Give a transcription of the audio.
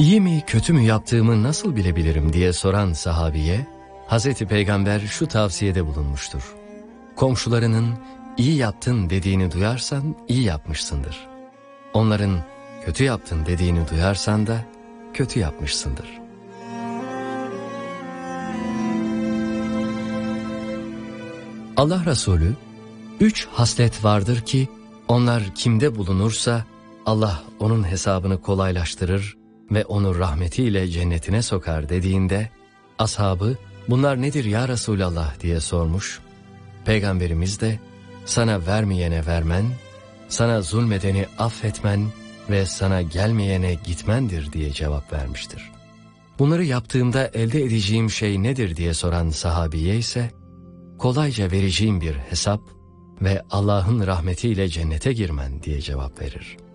İyi mi kötü mü yaptığımı nasıl bilebilirim diye soran sahabiye, Hazreti Peygamber şu tavsiyede bulunmuştur. Komşularının iyi yaptın dediğini duyarsan iyi yapmışsındır. Onların kötü yaptın dediğini duyarsan da kötü yapmışsındır. Allah Resulü, 3 haslet vardır ki onlar kimde bulunursa Allah onun hesabını kolaylaştırır ve onu rahmetiyle cennetine sokar dediğinde ashabı bunlar nedir ya Resulallah diye sormuş. Peygamberimiz de sana vermeyene vermen, sana zulmedeni affetmen ve sana gelmeyene gitmendir diye cevap vermiştir. Bunları yaptığımda elde edeceğim şey nedir diye soran sahabiye ise kolayca vereceğim bir hesap ve Allah'ın rahmetiyle cennete girmen diye cevap verir.